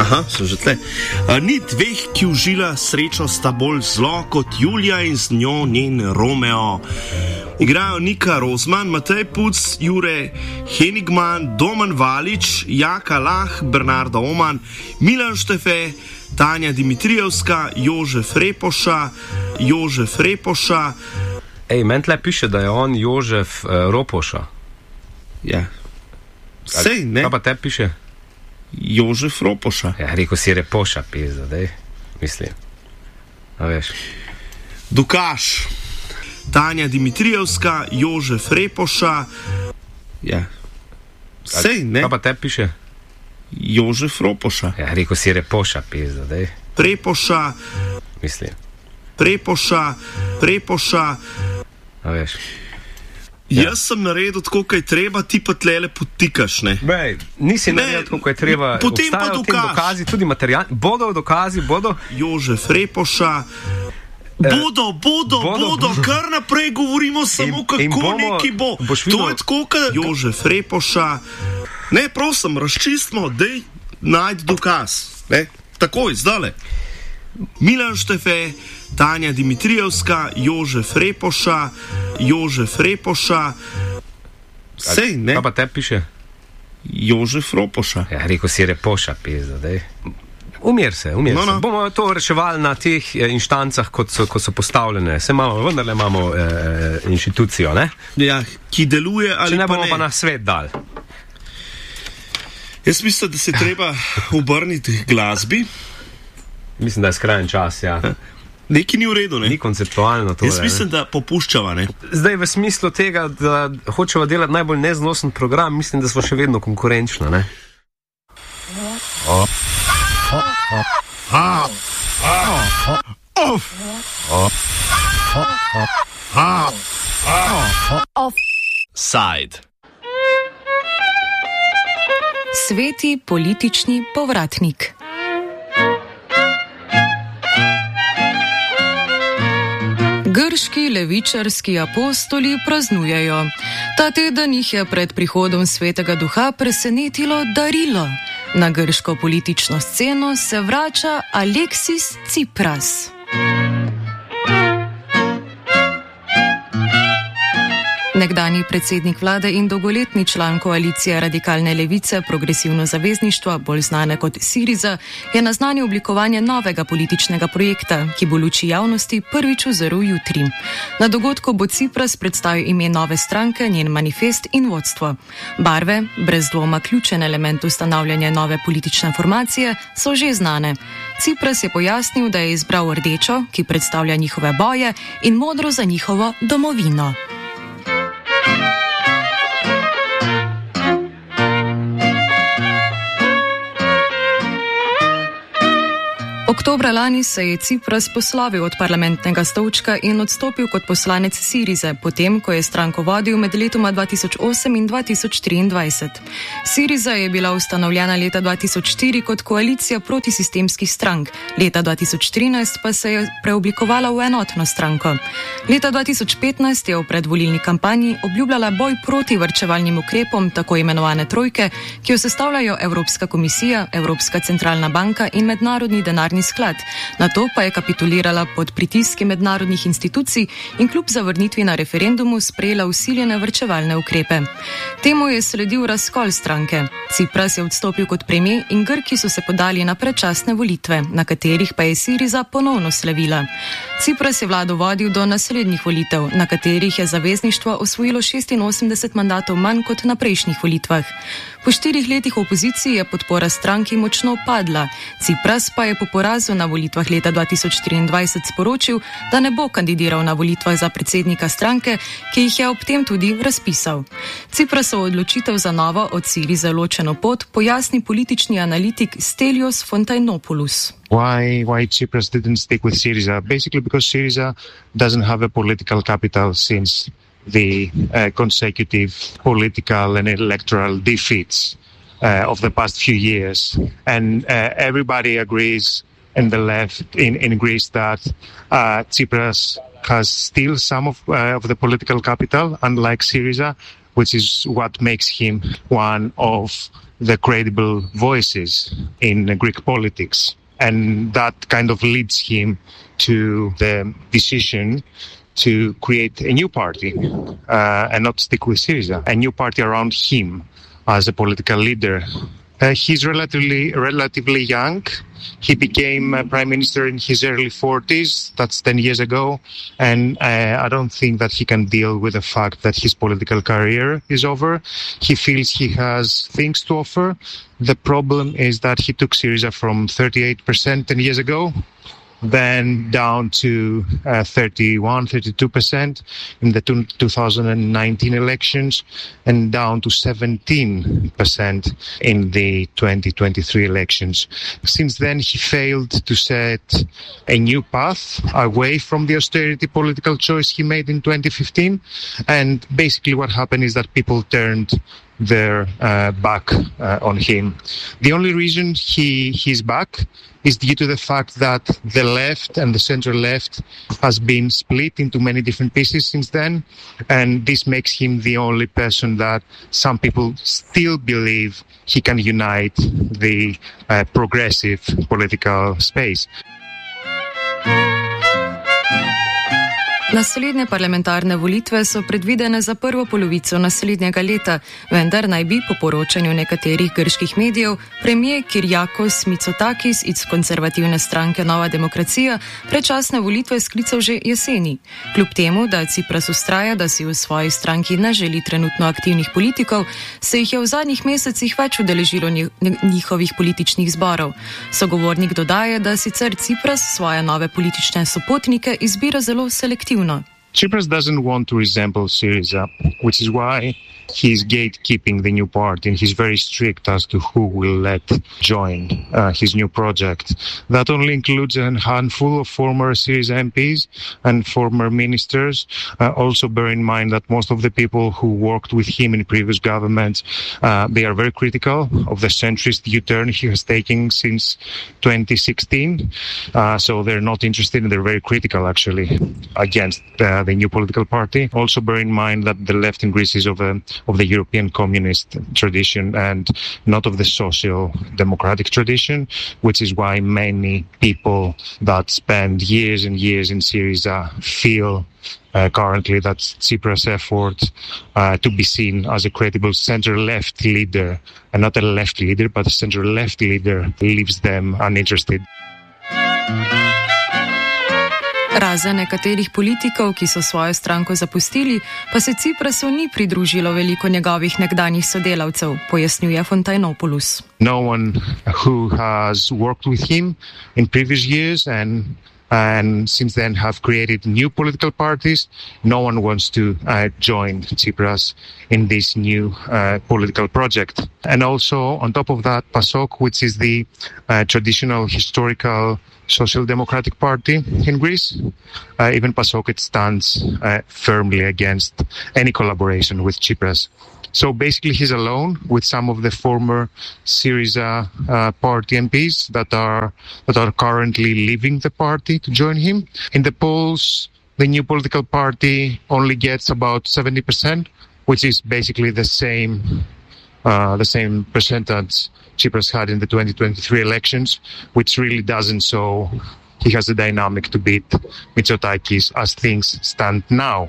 Aha, sem že tle. Ni dveh, ki užila srečo, sta bolj zlo kot Julija in z njo njen Romeo. Igrajo Nika Rozman, Matej Puc, Jure Henigman, Domen Valič, Jaka Lah, Bernarda Oman, Milan Štefe, Tanja Dimitrijevska, Jožef Repoša. Ej, meni tle piše, da je on Jožef Ropoša. Ja. Sej, ne? Kaj pa te piše? Jožef Ropoša. Ja, rekel si Repoša, pizda, dej. Mislim. A veš. Dukaš. Tanja Dimitrijevska, Jožef Repoša. Ja. Sej, ne? Kaj pa te piše? Jožef Ropoša. Ja, rekel si Repoša, pizda, dej. Prepoša. Mislim. Prepoša. A veš. Ja. Jaz sem naredil tako, kaj treba, ti pa tlele potikaš, ne? Bej, nisi naredil tako, kaj treba. Potem pa dokazi, tudi material. Bodo dokazi. Jožef Repoša. Bodo, kar naprej govorimo samo kako neki bo. To je tako, kaj Jožef Repoša. Ne, prosim, razčistimo, dej najdi dokaz. Ne? Takoj, zdale. Milan Štefe, Tanja Dimitrijevska, Jožef Repoša. Sej, ne? Kaj pa te piše? Jožef Ropoša. Ja, rekel si Repoša, pizda, dej. Umir se. No. Bomo to reševali na teh inštancah, kot so postavljene. Vendarle imamo inštitucijo, ne? Ja, ki deluje ali pa ne. Če ne bomo pa na svet dal. Jaz mislim, da se treba obrniti glasbi. Mislim, da je skrajen čas, ja. Nekaj ni v redu, ne? Ni konceptualno to. Jaz mislim, da popuščava, ne? Zdaj v smislu tega, da hočeva delati najbolj neznosen program, mislim, da smo še vedno konkurenčna, ne? Offside. Sveti politični povratnik. Grški levičarski apostoli praznujejo. Ta teden jih je pred prihodom Svetega Duha presenetilo darilo. Na grško politično sceno se vrača Aleksis Tsipras. Nekdanji predsednik vlade in dolgoletni član koalicije radikalne levice Progresivno zavezništvo, bolj znane kot Siriza, je naznanil oblikovanje novega političnega projekta, ki bo luči javnosti prvič uzrl jutri. Na dogodku bo Tsipras predstavil ime nove stranke, njen manifest in vodstvo. Barve, brez dvoma ključen element ustanavljanja nove politične formacije, so že znane. Tsipras je pojasnil, da je izbral rdečo, ki predstavlja njihove boje, in modro za njihovo domovino. Oktobra lani se je Tsipras poslovil od parlamentnega stolčka in odstopil kot poslanec Sirize, potem, ko je stranko vodil med letoma 2008 in 2023. Siriza je bila ustanovljena leta 2004 kot koalicija protisistemskih strank, leta 2013 pa se je preoblikovala v enotno stranko. Leta 2015 je v predvolilni kampanji obljubljala boj proti varčevalnim ukrepom tako imenovane trojke, ki jo sestavljajo Evropska komisija, Evropska centralna banka in Mednarodni denarni sklad. Nato pa je kapitulirala pod pritiski mednarodnih institucij in kljub zavrnitvi na referendumu sprejela vsiljene varčevalne ukrepe. Temu je sledil razkol stranke. Tsipras je odstopil kot premijer in Grki so se podali na predčasne volitve, na katerih pa je Siriza ponovno slavila. Tsipras je vlado vodil do naslednjih volitev, na katerih je zavezništvo osvojilo 86 mandatov manj kot na prejšnjih volitvah. Po 4 letih v opoziciji je podpora stranki močno padla. Tsipras pa je po porazu na volitvah leta 2024 sporočil, da ne bo kandidiral na volitvah za predsednika stranke, ki jih je ob tem tudi razpisal. Tsiprasov odločitev za novo od Sirize ločeno pot pojasni politični analitik Stelios Fontainopoulos. Why Tsipras didn't stick with Syriza? Basically because Syriza doesn't have a political capital since the consecutive political and electoral defeats of the past few years. And everybody agrees in the left in Greece that Tsipras has still some of the political capital, unlike Syriza, which is what makes him one of the credible voices in Greek politics. And that kind of leads him to the decision to create a new party and not stick with Syriza, a new party around him as a political leader. He's relatively young. He became prime minister in his early 40s. That's 10 years ago. And I don't think that he can deal with the fact that his political career is over. He feels he has things to offer. The problem is that he took Syriza from 38% 10 years ago, then down to 32% in the 2019 elections, and down to 17% in the 2023 elections. Since then, he failed to set a new path away from the austerity political choice he made in 2015. And basically what happened is that people turned their back on him. The only reason he's back is due to the fact that the left and the center left has been split into many different pieces since then, and this makes him the only person that some people still believe he can unite the progressive political space. Naslednje parlamentarne volitve so predvidene za prvo polovico naslednjega leta, vendar naj bi, po poročanju nekaterih grških medijev, premier Kyriakos Mitsotakis iz konservativne stranke Nova demokracija predčasne volitve sklical že jeseni. Kljub temu, da Tsipras vztraja, da si v svoji stranki ne želi trenutno aktivnih politikov, se jih je v zadnjih mesecih več udeležilo njihovih političnih zborov. Sogovornik dodaja, da sicer Tsipras svoje nove politične sopotnike izbira zelo selektivno. Tsipras doesn't want to resemble Syriza, which is why he's gatekeeping the new party, and he's very strict as to who will let join his new project. That only includes a handful of former Syriza MPs and former ministers. Also bear in mind that most of the people who worked with him in previous governments, they are very critical of the centrist U-turn he has taken since 2016. So they're not interested, and they're very critical actually against the new political party. Also bear in mind that the left in Greece is of the European communist tradition and not of the social democratic tradition, which is why many people that spend years and years in Syriza feel currently that Tsipras' effort to be seen as a credible center-left leader, and not a left leader, but a center-left leader, leaves them uninterested. Razen nekaterih politikov, ki so svojo stranko zapustili, pa se Tsiprasu ni pridružilo veliko njegovih nekdanjih sodelavcev, pojasnjuje Fontainopoulos. No one who has worked with him in previous years and since then have created new political parties, no one wants to join Tsipras in this new political project. And also, on top of that, PASOK, which is the traditional historical social democratic party in Greece, even PASOK, it stands firmly against any collaboration with Tsipras. So basically he's alone with some of the former Syriza party MPs that are currently leaving the party to join him. In the polls, the new political party only gets about 70%, which is basically the same percentage Tsipras had in the 2023 elections, which really doesn't show he has the dynamic to beat Mitsotakis as things stand now.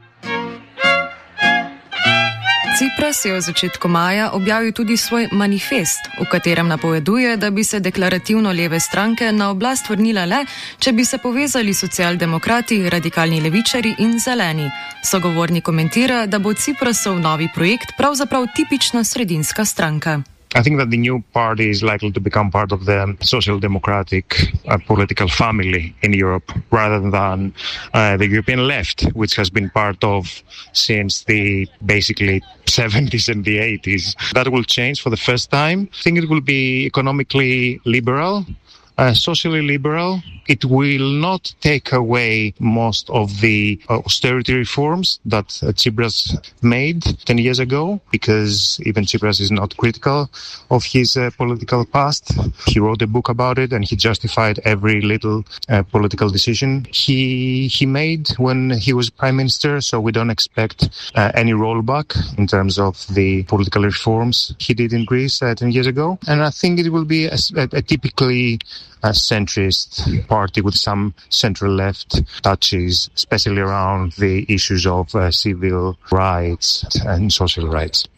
Tsipras je v začetku maja objavil tudi svoj manifest, v katerem napoveduje, da bi se deklarativno leve stranke na oblast vrnile le, če bi se povezali socialdemokrati, radikalni levičari in zeleni. Sogovornik komentira, da bo Tsiprasov novi projekt pravzaprav tipična sredinska stranka. I think that the new party is likely to become part of the social democratic political family in Europe rather than the European left, which has been part of since the basically 70s and the 80s. That will change for the first time. I think it will be economically liberal. socially liberal. It will not take away most of the austerity reforms that Tsipras made 10 years ago, because even Tsipras is not critical of his political past. He wrote a book about it and he justified every little political decision he made when he was prime minister. So we don't expect any rollback in terms of the political reforms he did in Greece 10 years ago. And I think it will be a typically a centrist party with some central-left touches, especially around the issues of civil rights and social rights.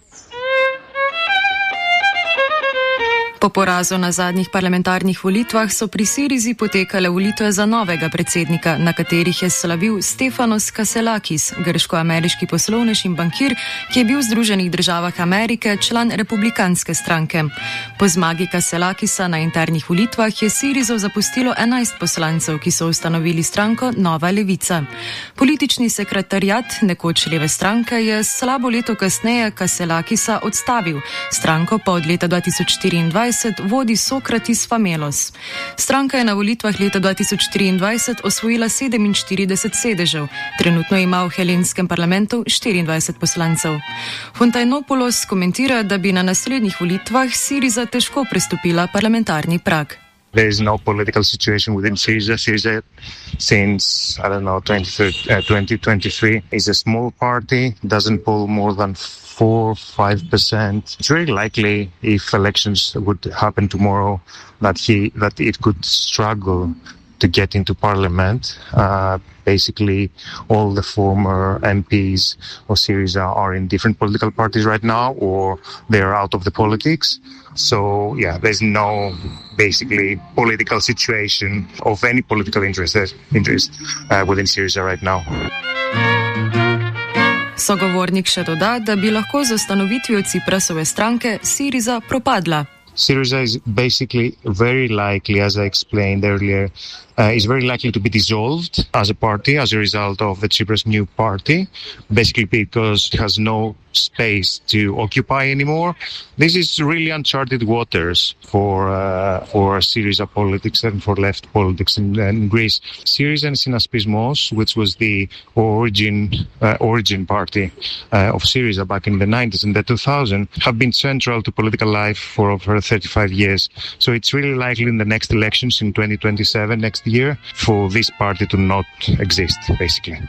Po porazu na zadnjih parlamentarnih volitvah so pri Sirizi potekale volitve za novega predsednika, na katerih je slavil Stefanos Kasselakis, grško-ameriški poslovnež in bankir, ki je bil v Združenih državah Amerike član republikanske stranke. Po zmagi Kasselakisa na internih volitvah je Sirizo zapustilo 11 poslancev, ki so ustanovili stranko Nova levica. Politični sekretariat nekoč leve stranke je slabo leto kasneje Kasselakisa odstavil, stranko pa od leta 2024 vodi Sokratis Famelos. Stranka je na volitvah leta 2024 osvojila 47 sedežev, trenutno ima v helenskem parlamentu 24 poslancev. Fontainopoulos komentira, da bi na naslednjih volitvah Siriza težko prestopila parlamentarni prag. There is no political situation within Syriza. Syriza, since, 2023, is a small party, doesn't poll more than 4-5%. It's very likely, if elections would happen tomorrow, that it could struggle to get into parliament. Basically, all the former MPs of Syriza are in different political parties right now, or they're out of the politics. So, there's no basically political situation of any political interest within Syriza right now. Sogovornik še doda, da bi lahko z ustanovitvijo Tsiprasove stranke Syriza propadla. Syriza is basically very likely, as I explained earlier, is very likely to be dissolved as a party as a result of the Tsipras new party, basically because it has no space to occupy anymore. This is really uncharted waters for Syriza politics and for left politics in Greece. Syriza and Synaspismos, which was the origin party of Syriza back in the 90s and the 2000s, have been central to political life for over 35 years. So it's really likely in the next elections in 2027, next year, for this party to not exist, basically.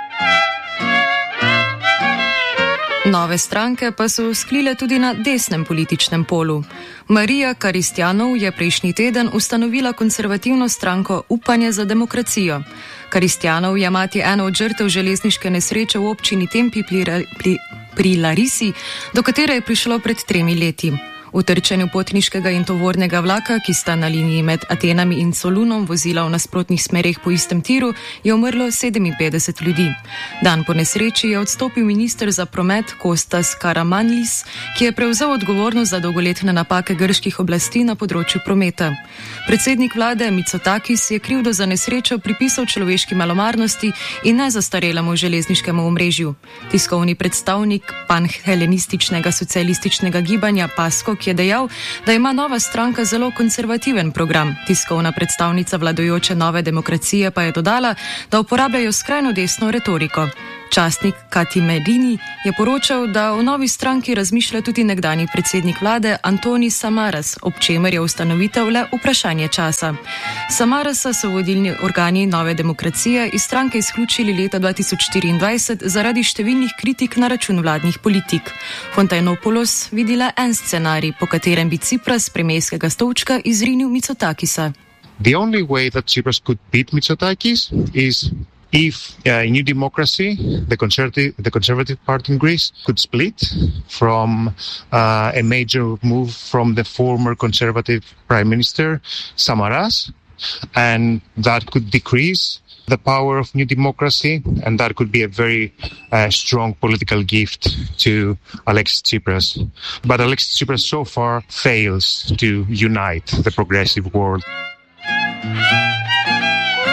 Nove stranke pa so vzklile tudi na desnem političnem polu. Marija Karistjanov je prejšnji teden ustanovila konservativno stranko Upanje za demokracijo. Karistjanov je mati eno od žrtev železniške nesreče v občini Tempi pri Larisi, do katere je prišlo pred 3 leti. V trčenju potniškega in tovornega vlaka, ki sta na liniji med Atenami in Solunom vozila v nasprotnih smereh po istem tiru, je umrlo 57 ljudi. Dan po nesreči je odstopil minister za promet Kostas Karamanlis, ki je prevzel odgovornost za dolgoletne napake grških oblasti na področju prometa. Predsednik vlade Mitsotakis je krivdo za nesrečo pripisal človeški malomarnosti in nezastarelemu železniškemu omrežju. Tiskovni predstavnik panhelenističnega socialističnega gibanja Pasko, ki je dejal, da ima nova stranka zelo konservativen program. Tiskovna predstavnica vladajoče Nove demokracije pa je dodala, da uporabljajo skrajno desno retoriko. Časnik Kati Medini je poročal, da v novi stranki razmišlja tudi nekdanji predsednik vlade Antoni Samaras, ob čemer je ustanovitev le vprašanje časa. Samarasa so vodilni organi Nove demokracije iz stranke izključili leta 2024 zaradi številnih kritik na račun vladnih politik. Fontainopoulos vidi le en scenarij, po katerem bi Tsipras premierskega stolčka izrinil Mitsotakisa. The only way that Tsipras could beat Mitsotakis is if New Democracy, the conservative party in Greece, could split from a major move from the former conservative prime minister Samaras, and that could decrease the power of New Democracy, and that could be a very strong political gift to Alexis Tsipras. But Alexis Tsipras so far fails to unite the progressive world. Po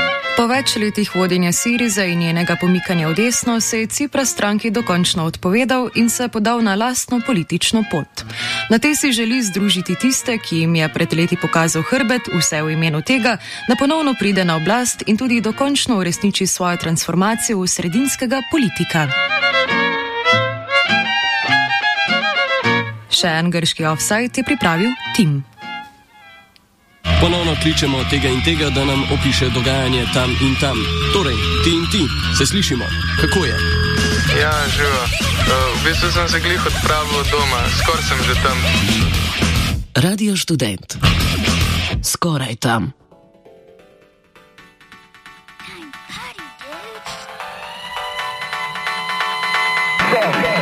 več letih vodenja Sirize in njenega pomikanja v desno se je Tsipras stranki dokončno odpovedal in se podal na lastno politično pot. Na tej si želi združiti tiste, ki jim je pred leti pokazal hrbet, vse v imenu tega, da ponovno pride na oblast in tudi dokončno uresniči svojo transformacijo v sredinskega politika. Še en grški offside je pripravil Tim. Ponovno kličemo tega in tega, da nam opiše dogajanje tam in tam. Torej, ti in ti, se slišimo. Kako je? Ja, živo. V bistvu sem se glih odpravil doma, skoraj sem že tam. Radio Študent. Skoraj tam. Go, go.